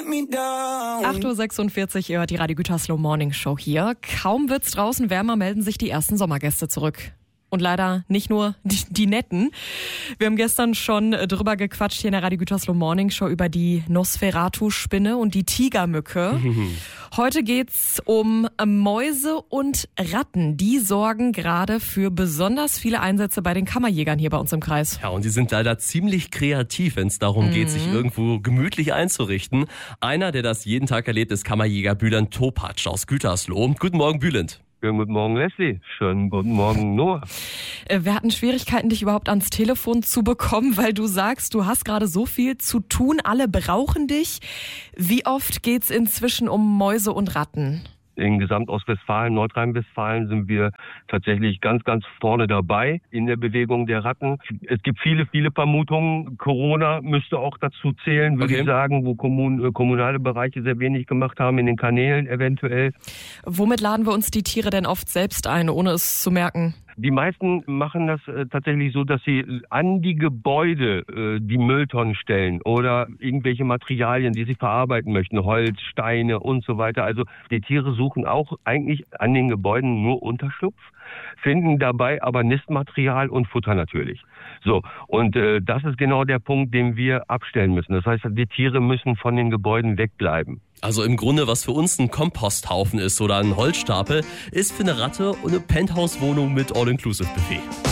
8.46 Uhr, ihr hört die Radio Gütersloh Morning Show hier. Kaum wird's draußen wärmer, melden sich die ersten Sommergäste zurück. Und leider nicht nur die Netten. Wir haben gestern schon drüber gequatscht hier in der Radio Gütersloh Morning Show über die Nosferatu-Spinne und die Tigermücke. Heute geht's um Mäuse und Ratten. Die sorgen gerade für besonders viele Einsätze bei den Kammerjägern hier bei uns im Kreis. Ja, und die sind leider ziemlich kreativ, wenn es darum geht, sich irgendwo gemütlich einzurichten. Einer, der das jeden Tag erlebt, ist Kammerjäger Bülent Topatsch aus Gütersloh. Guten Morgen, Bülent. Schönen guten Morgen, Leslie. Schönen guten Morgen, Noah. Wir hatten Schwierigkeiten, dich überhaupt ans Telefon zu bekommen, weil du sagst, du hast gerade so viel zu tun, alle brauchen dich. Wie oft geht's inzwischen um Mäuse und Ratten? In Gesamtostwestfalen, Nordrhein-Westfalen sind wir tatsächlich ganz, ganz vorne dabei in der Bewegung der Ratten. Es gibt viele Vermutungen. Corona müsste auch dazu zählen, würde ich sagen, wo kommunale Bereiche sehr wenig gemacht haben, in den Kanälen eventuell. Womit laden wir uns die Tiere denn oft selbst ein, ohne es zu merken? Die meisten machen das tatsächlich so, dass sie an die Gebäude die Mülltonnen stellen oder irgendwelche Materialien, die sie verarbeiten möchten, Holz, Steine und so weiter. Also die Tiere suchen auch eigentlich an den Gebäuden nur Unterschlupf, finden dabei aber Nistmaterial und Futter natürlich. So, und das ist genau der Punkt, den wir abstellen müssen. Das heißt, die Tiere müssen von den Gebäuden wegbleiben. Also im Grunde, was für uns ein Komposthaufen ist oder ein Holzstapel, ist für eine Ratte eine Penthouse-Wohnung mit All-Inclusive-Buffet.